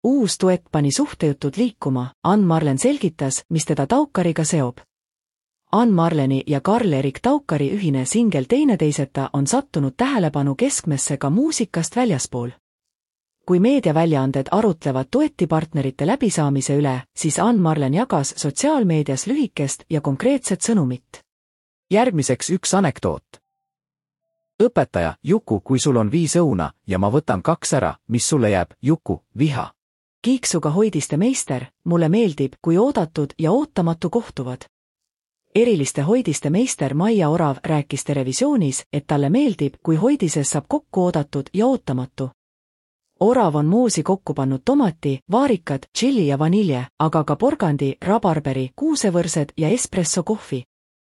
Uus duett pani suhtejutud liikuma, Ann-Marlen selgitas, mis teda Taukariga seob. Ann-Marleni ja Karl-Erik Taukari ühine singel Teineteiseta on sattunud tähelepanu keskmesse ka muusikast väljaspool. Kui meediaväljaanded arutlevad duetipartnerite läbisaamise üle, siis Ann-Marlen jagas sotsiaalmeedias lühikest ja konkreetset sõnumit. Järgmiseks üks anekdoot. Õpetaja, Juku, kui sul on 5 õuna ja ma võtan 2 ära, mis sulle jääb, Juku, viha. Kiiksuga hoidiste meister, mulle meeldib, kui oodatud ja ootamatu kohtuvad. Eriliste hoidiste meister Maia Orav rääkis Terevisioonis, et talle meeldib, kui hoidises saab kokku oodatud ja ootamatu. Orav on moosi kokku pannud tomati, vaarikad, tšilli ja vanilje, aga ka porgandi, rabarberi, kuusevõrsed ja espresso kohvi.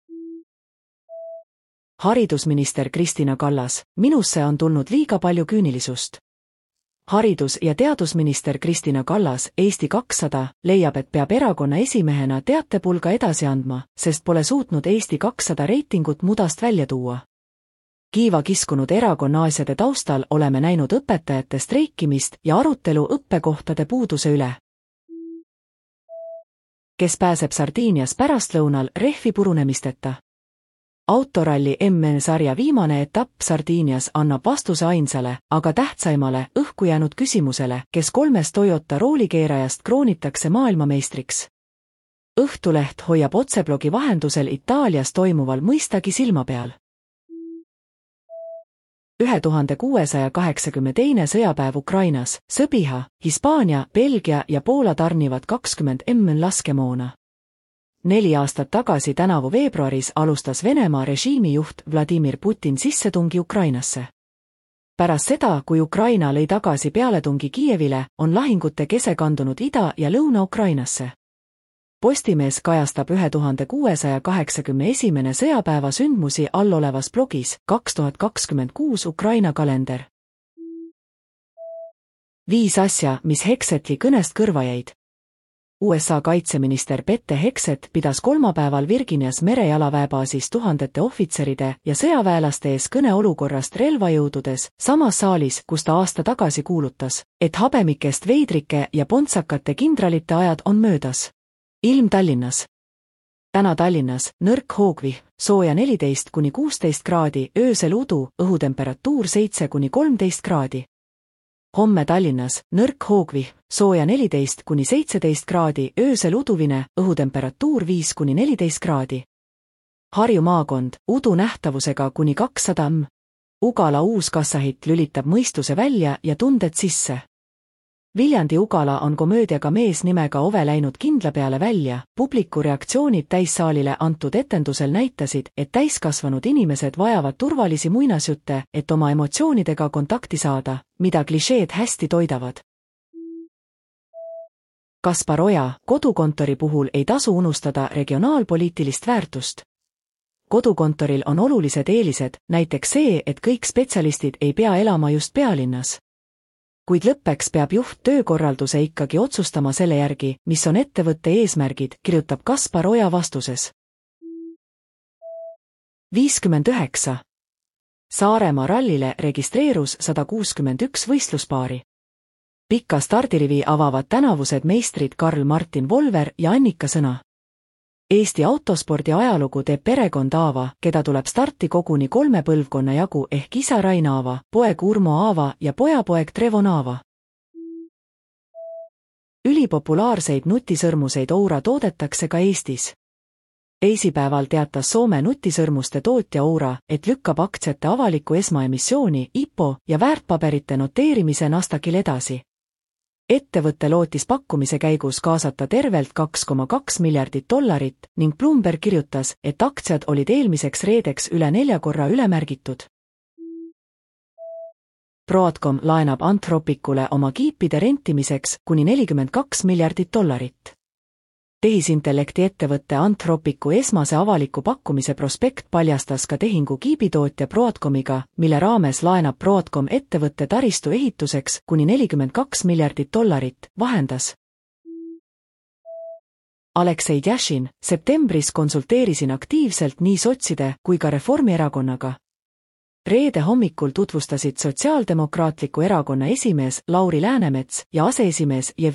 Haridusminister Kristina Kallas, minusse on tulnud liiga palju küünilisust. Haridus- ja teadusminister Kristina Kallas, Eesti 200, leiab, et peab erakonna esimehena teatepulga edasi andma, sest pole suutnud Eesti 200 reitingut mudast välja tuua. Kiiva kiskunud erakonnaasjade taustal oleme näinud õpetajate streikimist ja arutelu õppekohtade puuduse üle. Kes pääseb Sardiinias pärastlõunal rehvi purunemisteta? Autoralli MM-sarja viimane etapp Sardiinias annab vastuse ainsale, aga tähtsaimale õhku jäänud küsimusele, kes 3 Toyota roolikeerajast kroonitakse maailmameistriks. Õhtuleht hoiab otseblogi vahendusel Itaalias toimuval mõistagi silma peal. 1682. sõjapäev Ukrainas, Sõbiha, Hispaania, Belgia ja Poola tarnivad 20 mm laskemoona. 4 aastat tagasi tänavu veebruaris alustas Venemaa režiimijuht Vladimir Putin sissetungi Ukrainasse. Pärast seda, kui Ukraina lõi tagasi pealetungi Kiievile, on lahingute kese kandunud Ida- ja Lõuna-Ukrainasse. Postimees kajastab 1681. sõjapäeva sündmusi allolevas blogis 2026 Ukraina kalender. 5 asja, mis Hexetli kõnest kõrva jäid. USA kaitseminister Pete Hexet pidas kolmapäeval Virginias merejalaväebaasis tuhandete ohvitseride ja sõjaväelaste ees kõne olukorrast relvajõududes, samas saalis, kus ta aasta tagasi kuulutas, et habemikest veidrike ja pontsakate kindralite ajad on möödas. Ilm Tallinnas. Täna Tallinnas, nõrk hoogvihm, sooja 14–16 kraadi, öösel udu, õhutemperatuur 7–13 kraadi. Homme Tallinnas, nõrk hoogvihm, sooja 14–17 kraadi, öösel uduvine, õhutemperatuur 5–14 kraadi. Harju maakond, udu nähtavusega kuni 200 m. Ugala uus kassahitt lülitab mõistuse välja ja tunded sisse. Viljandi Ugala on komöödiaga mees nimega Ove läinud kindla peale välja, publiku reaktsioonid täissaalile antud etendusel näitasid, et täiskasvanud inimesed vajavad turvalisi muinasjutte, et oma emotsioonidega kontakti saada, mida klišeed hästi toidavad. Kaspar Oja, kodukontori puhul ei tasu unustada regionaalpoliitilist väärtust. Kodukontoril on olulised eelised, näiteks see, et kõik spetsialistid ei pea elama just pealinnas. Kuid lõppeks peab juht töökorralduse ikkagi otsustama selle järgi, mis on ettevõtte eesmärgid, kirjutab Kaspar Oja vastuses. 59. Saaremaa rallile registreerus 161 võistluspaari. Pikka stardirivi avavad tänavused meistrid Karl-Martin Volver ja Annika Sõna. Eesti autospordi ajalugu teeb perekond Aava, keda tuleb starti koguni 3 põlvkonna jagu ehk isa Rain Aava, poeg Urmo Aava ja pojapoeg Trevon Aava. Ülipopulaarseid nutisõrmuseid Oura toodetakse ka Eestis. Teisipäeval teatas Soome nutisõrmuste tootja Oura, et lükkab aktsiate avalikku esmaemissiooni, IPO ja väärtpaberite noteerimise Nasdaqil edasi. Ettevõtte lootis pakkumise käigus kaasata tervelt $2,2 miljardit ning Bloomberg kirjutas, et aktsiad olid eelmiseks reedeks üle 4 korra ülemärgitud. Broadcom laenab Anthropicule oma kiipide rentimiseks kuni $42 miljardit. Tehisintellekti ettevõtte Anthropicu esmase avaliku pakkumise prospekt paljastas ka tehingu kiibitootja Broadcomiga, mille raames laenab Broadcom ettevõtte taristu ehituseks kuni $42 miljardit, vahendas. Aleksei Djašin, septembris konsulteerisin aktiivselt nii sotside kui ka Reformierakonnaga. Reede hommikul tutvustasid Sotsiaaldemokraatliku Erakonna esimees Lauri Läänemets ja aseesimees